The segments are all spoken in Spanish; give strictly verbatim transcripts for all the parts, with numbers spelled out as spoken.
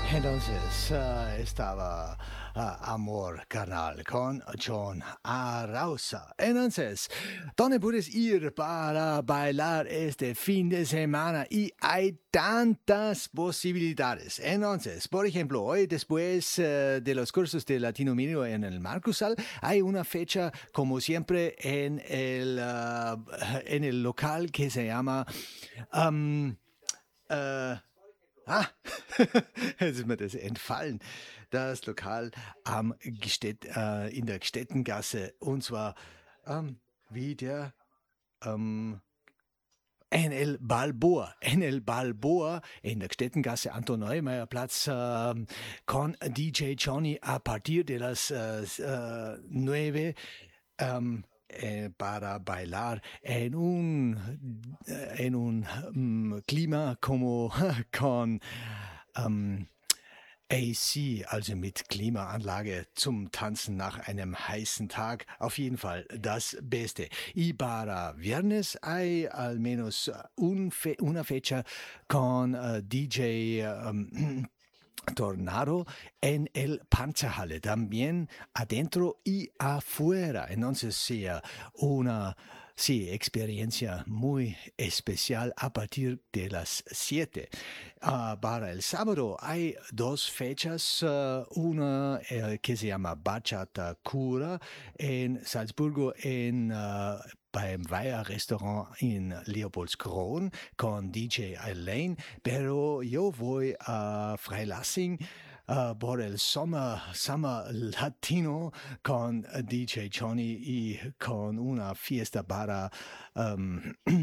Entonces uh, estaba uh, Amor Carnal con John Arauza. Entonces, ¿dónde puedes ir para bailar este fin de semana? Y hay tantas posibilidades. Entonces, por ejemplo, hoy después uh, de los cursos de Latino Mínimo en el Marcusal, hay una fecha, como siempre, en el, uh, en el local que se llama... Um, uh, Ah, jetzt ist mir das entfallen. Das Lokal am Gestett, äh, in der Gstettengasse. Und zwar ähm, wie der ähm, en el Balboa. En el Balboa, en der Gstettengasse, Anton Neumeier Platz, ähm, con D J Johnny a partir de las äh, äh, nueve. Ähm, Eh, para bailar en un, en un um, clima como con um, A C, also mit Klimaanlage zum Tanzen nach einem heißen Tag. Auf jeden Fall das Beste. Y para viernes hay al menos un fe, una fecha con uh, D J... Um, Tornado en el Panzerhalle, también adentro y afuera. Entonces, sí, una sí, experiencia muy especial a partir de las siete. Uh, para el sábado hay dos fechas, uh, una uh, que se llama Bachata Cura en Salzburgo, en... Uh, beim Weiher Restaurant in Leopoldskron con D J Elaine, pero yo voy a Freilassing uh, por el Summer, Summer Latino con D J Johnny y con una fiesta para, um,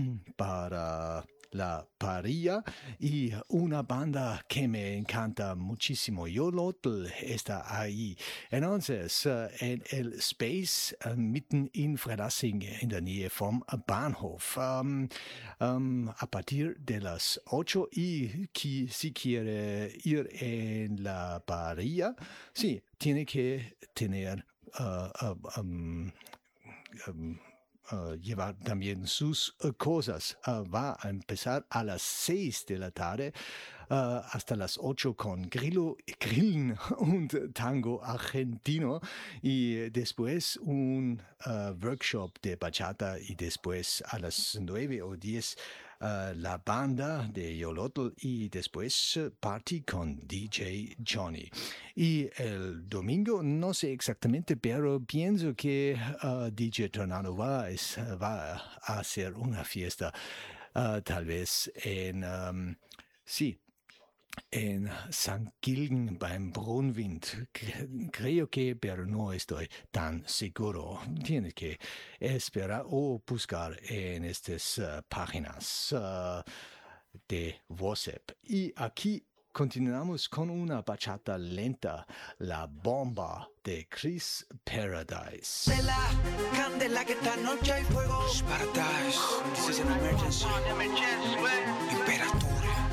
para la parrilla y una banda que me encanta muchísimo. Yolotl está ahí. Entonces, uh, en el Space, uh, mitten in Freilassing, in der Nähe vom Bahnhof. Um, um, a partir de las ocho y qui, si quiere ir en la parrilla, sí, tiene que tener... Uh, uh, um, um, Uh, llevar también sus uh, cosas. Uh, va a empezar a las seis de la tarde uh, hasta las ocho con grillo, grillen und tango argentino y después un uh, workshop de bachata y después a las nueve o diez Uh, la banda de Yolotl y después uh, party con D J Johnny. Y el domingo, no sé exactamente, pero pienso que uh, D J Tornado va, es, va a hacer una fiesta, uh, tal vez en, um, sí, en Sankt Gilgen beim Brunnwind. Creo que, pero no estoy tan seguro. Tienes que esperar o buscar en estas uh, páginas uh, de WhatsApp. Y aquí continuamos con una bachata lenta, La Bomba de Chris Paradise. De la candela que esta noche hay fuego. Paradise, this is an emergency. Impera